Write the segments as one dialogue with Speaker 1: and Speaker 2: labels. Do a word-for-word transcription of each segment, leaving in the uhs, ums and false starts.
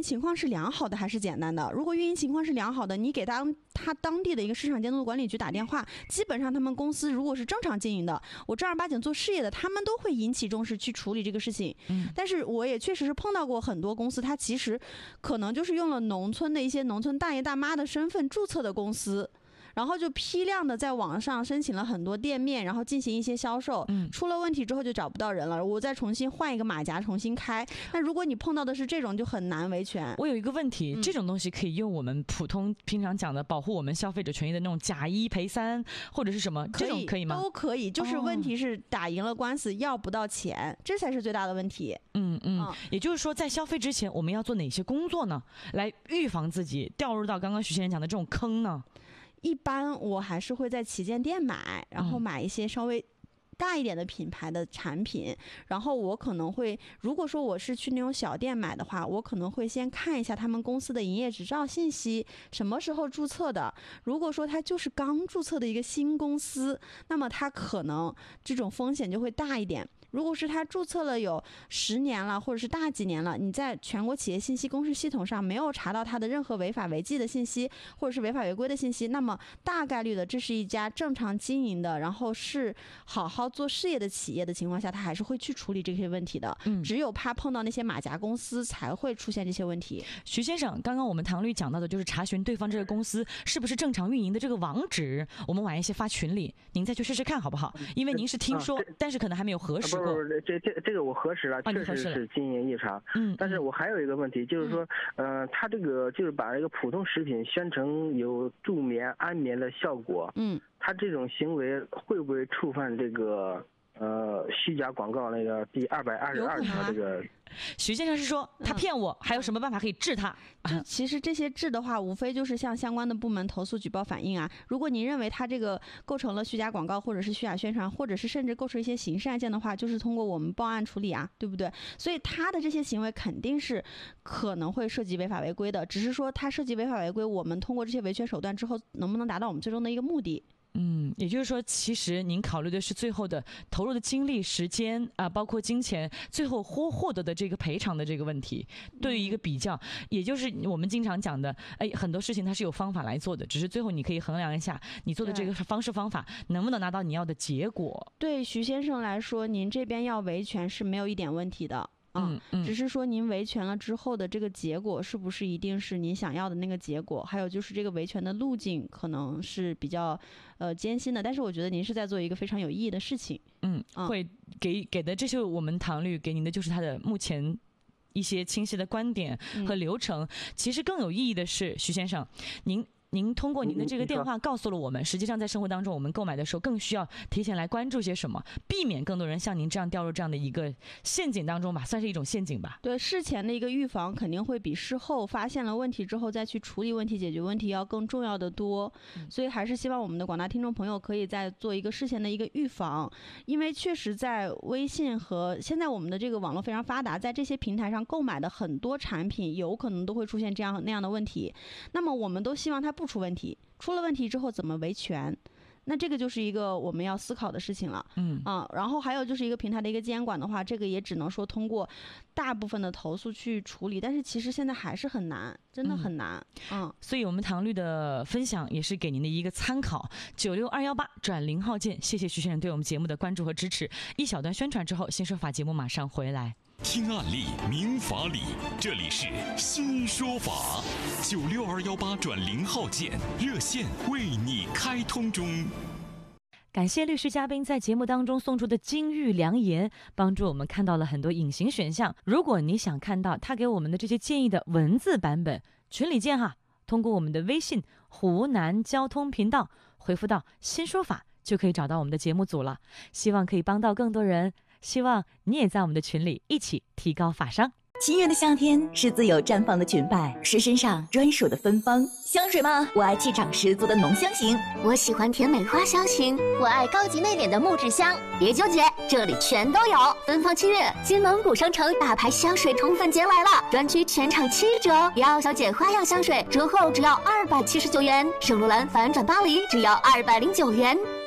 Speaker 1: 营情况是良好的还是简单的。如果运营情况是良好的，你给当他当地的一个市场监督管理局打电话，基本上他们公司如果是正常经营的，我正儿八经做事业的，他们都会引起重视去处理这个事情。嗯，但是我也确实是碰到过很多公司，它其实可能就是用了农村的一些农村大爷大妈的身份注册的公司。然后就批量的在网上申请了很多店面，然后进行一些销售，嗯，出了问题之后就找不到人了，我再重新换一个马甲重新开。那如果你碰到的是这种，就很难维权。
Speaker 2: 我有一个问题，嗯、这种东西可以用我们普通平常讲的保护我们消费者权益的那种假一赔三或者是什么，这种可以吗？
Speaker 1: 都可以，就是问题是打赢了官司、哦、要不到钱，这才是最大的问题。
Speaker 2: 嗯嗯，嗯也就是说在消费之前我们要做哪些工作呢，来预防自己掉入到刚刚徐先生讲的这种坑呢？
Speaker 1: 一般我还是会在旗舰店买，然后买一些稍微大一点的品牌的产品，然后我可能会，如果说我是去那种小店买的话，我可能会先看一下他们公司的营业执照信息，什么时候注册的。如果说他就是刚注册的一个新公司，那么他可能这种风险就会大一点。如果是他注册了有十年了，或者是大几年了，你在全国企业信息公示系统上没有查到他的任何违法违纪的信息，或者是违法违规的信息，那么大概率的这是一家正常经营的，然后是好好做事业的企业的情况下，他还是会去处理这些问题的。嗯，只有怕碰到那些马甲公司才会出现这些问题。
Speaker 2: 徐先生，刚刚我们唐律讲到的就是查询对方这个公司是不是正常运营的这个网址，我们晚一些发群里，您再去试试看好不好？因为您是听说，啊、但是可能还没有核实。
Speaker 3: 不不，这这这个我核实了，
Speaker 2: 啊、
Speaker 3: 确实是经营异常。嗯，但是我还有一个问题，就是说，嗯、呃，他这个就是把这个普通食品宣称有助眠、安眠的效果。嗯，他这种行为会不会触犯这个呃虚假广告那个第二百二十二条这个？
Speaker 2: 徐先生是说他骗我，嗯、还有什么办法可以治他？
Speaker 1: 就其实这些治的话，无非就是向相关的部门投诉、举报、反映啊。如果您认为他这个构成了虚假广告，或者是虚假宣传，或者是甚至构成一些刑事案件的话，就是通过我们报案处理啊，对不对？所以他的这些行为肯定是可能会涉及违法违规的，只是说他涉及违法违规，我们通过这些维权手段之后，能不能达到我们最终的一个目的？
Speaker 2: 嗯，也就是说，其实您考虑的是最后的投入的精力、时间啊、呃，包括金钱，最后获获得的这个赔偿的这个问题，对于一个比较，也就是我们经常讲的，哎，很多事情它是有方法来做的，只是最后你可以衡量一下你做的这个方式方法能不能拿到你要的结果。
Speaker 1: 对徐先生来说，您这边要维权是没有一点问题的。嗯嗯，只是说您维权了之后的这个结果是不是一定是您想要的那个结果，还有就是这个维权的路径可能是比较呃艰辛的，但是我觉得您是在做一个非常有意义的事情。
Speaker 2: 嗯，嗯会给给的，这就是我们唐律给您的，就是他的目前一些清晰的观点和流程。嗯、其实更有意义的是，徐先生，您。您通过您的这个电话告诉了我们，实际上在生活当中我们购买的时候更需要提前来关注些什么，避免更多人像您这样掉入这样的一个陷阱当中吧，算是一种陷阱吧。
Speaker 1: 对，事前的一个预防肯定会比事后发现了问题之后再去处理问题、解决问题要更重要的多。所以还是希望我们的广大听众朋友可以再做一个事前的一个预防，因为确实在微信和现在我们的这个网络非常发达，在这些平台上购买的很多产品有可能都会出现这样那样的问题，那么我们都希望它不出问题，出了问题之后怎么维权，那这个就是一个我们要思考的事情了。嗯啊，然后还有就是一个平台的一个监管的话，这个也只能说通过大部分的投诉去处理，但是其实现在还是很难，真的很难。嗯，
Speaker 2: 嗯所以我们唐律的分享也是给您的一个参考。九六二幺八转零号键，谢谢徐先生对我们节目的关注和支持。一小段宣传之后，新说法节目马上回来。
Speaker 4: 听案例，明法理，这里是新说法。九六二幺八转零号键热线为你开通中。
Speaker 2: 感谢律师嘉宾在节目当中送出的金玉良言，帮助我们看到了很多隐形选项。如果你想看到他给我们的这些建议的文字版本，群里见哈！通过我们的微信湖南交通频道回复到新说法，就可以找到我们的节目组了。希望可以帮到更多人，希望你也在我们的群里一起提高法商。
Speaker 5: 七月的夏天是自由绽放的裙摆，是身上专属的芬芳。香水吗？我爱气场十足的浓香型。
Speaker 6: 我喜欢甜美花香型。我爱高级内敛的木质香。别纠结，这里全都有。芬芳七月，金蒙古商城大牌香水宠粉节来了，专区全场七折。迪奥小姐花样香水折后只要二百七十九元，圣罗兰反转巴黎只要二百零九元。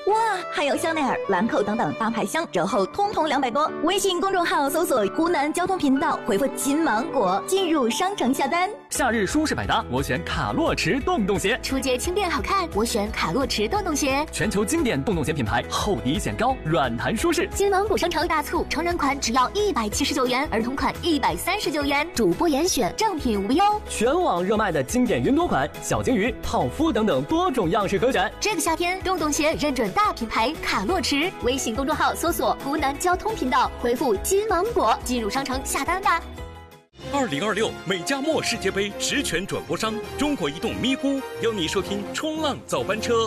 Speaker 5: 哇，还有香奈儿、兰蔻等等大牌香，折后通通两百多。微信公众号搜索湖南交通频道，回复金芒果进入商城下单。
Speaker 7: 夏日舒适百搭，我选卡洛驰洞洞鞋。
Speaker 6: 出街轻便好看，我选卡洛驰洞洞鞋。
Speaker 7: 全球经典洞洞鞋品牌，厚底显高，软弹舒适。
Speaker 6: 金芒果商城大促，成人款只要一百七十九元，儿童款一百三十九元，主播严选，正品无忧。
Speaker 7: 全网热卖的经典云朵款、小金鱼、泡芙等等多种样式可选。
Speaker 6: 这个夏天，洞洞鞋认准大品牌卡洛驰。微信公众号搜索湖南交通频道，回复金芒果进入商城下单吧。
Speaker 4: 二零二六美加墨世界杯实权转播商中国移动咪咕邀你收听冲浪早班车。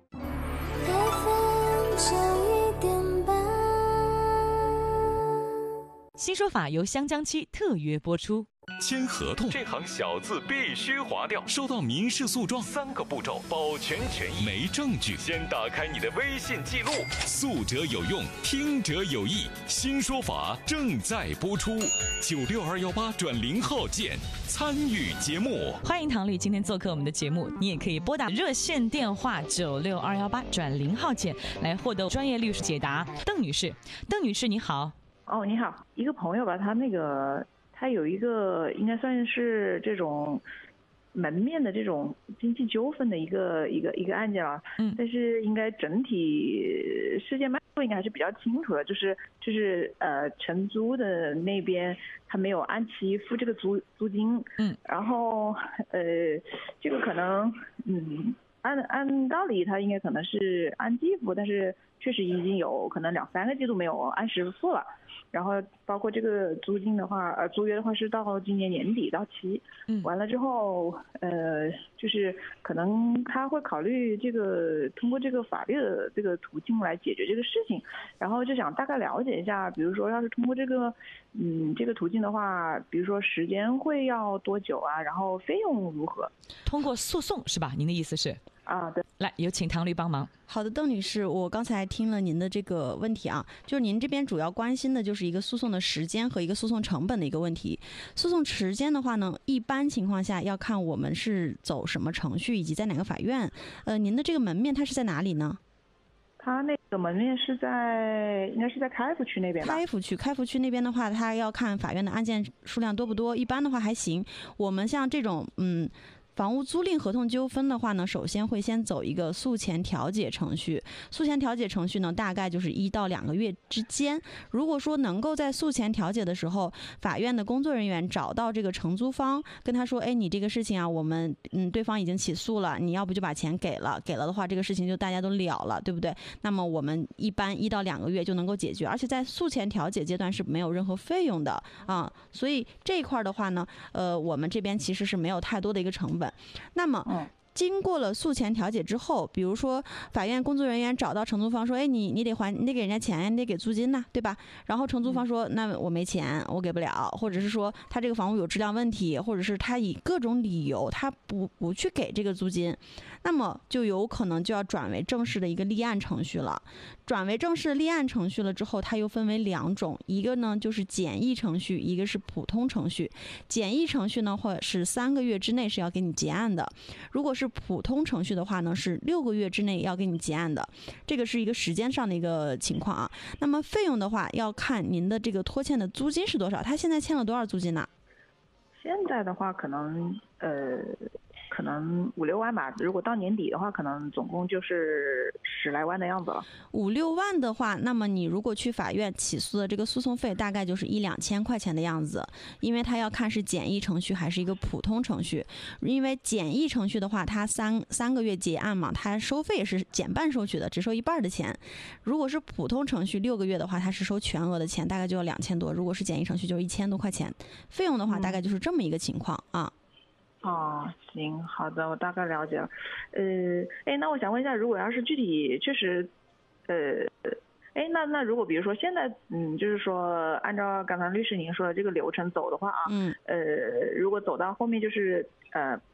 Speaker 2: 新说法由香江七特约播出。
Speaker 4: 签合同这行小字必须划掉，收到民事诉状三个步骤，保全权益。没证据，先打开你的微信记录。诉者有用，听者有意。新说法正在播出，九六二幺八转零号键参与节目。
Speaker 2: 欢迎唐律今天做客我们的节目，你也可以拨打热线电话九六二幺八转零号键来获得专业律师解答。邓女士，邓女士你好。
Speaker 8: 哦，你好，一个朋友吧，他那个。他有一个应该算是这种门面的这种经济纠纷的一个一个一个案件了，嗯，但是应该整体事件脉络应该还是比较清楚的，就是就是呃承租的那边他没有按期付这个租租金，嗯，然后呃这个可能嗯按按道理他应该可能是按季付，但是确实已经有可能两三个季度没有按时付了。然后包括这个租金的话，呃，租约的话是到今年年底到期，嗯，完了之后，呃，就是可能他会考虑这个通过这个法律的这个途径来解决这个事情，然后就想大概了解一下，比如说要是通过这个，嗯，这个途径的话，比如说时间会要多久啊？然后费用如何？
Speaker 2: 通过诉讼是吧？您的意思是？
Speaker 8: 啊，对，
Speaker 2: 来有请唐律帮忙。
Speaker 1: 好的，邓女士，我刚才听了您的这个问题啊，就是您这边主要关心的就是一个诉讼的时间和一个诉讼成本的一个问题。诉讼时间的话呢，一般情况下要看我们是走什么程序以及在哪个法院。呃，您的这个门面它是在哪里呢？
Speaker 8: 他那个门面是在应该是在开福区那边吧。
Speaker 1: 开福区，开福区那边的话，他要看法院的案件数量多不多。一般的话还行。我们像这种嗯。房屋租赁合同纠纷的话呢，首先会先走一个诉前调解程序。诉前调解程序呢，大概就是一到两个月之间。如果说能够在诉前调解的时候，法院的工作人员找到这个承租方，跟他说：“哎，你这个事情啊，我们嗯对方已经起诉了，你要不就把钱给了，给了的话，这个事情就大家都了了，对不对？那么我们一般一到两个月就能够解决，而且在诉前调解阶段是没有任何费用的啊。所以这一块的话呢，呃，我们这边其实是没有太多的一个成本。那么经过了诉前调解之后，比如说法院工作人员找到承租方说，哎，你你得还，你得给人家钱，你得给租金呐、啊，对吧？然后承租方说，那我没钱，我给不了，或者是说他这个房屋有质量问题，或者是他以各种理由他不不去给这个租金，那么就有可能就要转为正式的一个立案程序了。转为正式立案程序了之后，它又分为两种，一个呢就是简易程序，一个是普通程序。简易程序呢，或是三个月之内是要给你结案的；如果是普通程序的话呢，是六个月之内要给你结案的。这个是一个时间上的一个情况啊。那么费用的话，要看您的这个拖欠的租金是多少。他现在欠了多少租金呢？
Speaker 8: 现在的话，可能呃。可能五六万吧，如果到年底的话，可能总共就是十来万的样子了。
Speaker 1: 五六万的话，那么你如果去法院起诉的这个诉讼费大概就是一两千块钱的样子，因为他要看是简易程序还是一个普通程序。因为简易程序的话，它三三个月结案嘛，它收费也是减半收取的，只收一半的钱。如果是普通程序六个月的话，它是收全额的钱，大概就要两千多。如果是简易程序，就是一千多块钱。费用的话，大概就是这么一个情况啊。
Speaker 8: 哦，行，好的，我大概了解了。呃，哎，那我想问一下，如果要是具体确实，呃，哎，那那如果比如说现在，嗯，就是说按照刚才律师您说的这个流程走的话啊，嗯，呃，如果走到后面就是呃，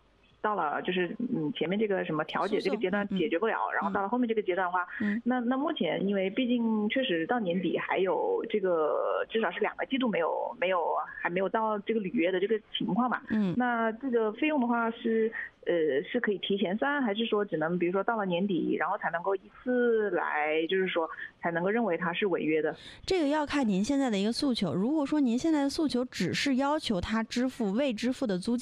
Speaker 8: 到了就是嗯前面这个什么调解这个阶段解决不了，然后到了后面这个阶段的话，嗯、那那目前因为毕竟确实到年底还有这个至少是两个季度没有没有还没有到这个履约的这个情况嘛，嗯，那这个费用的话是呃是可以提前算，还是说只能比如说到了年底然后才能够一次来就是说才能够认为它是违约的？
Speaker 1: 这个要看您现在的一个诉求。如果说您现在的诉求只是要求他支付未支付的租金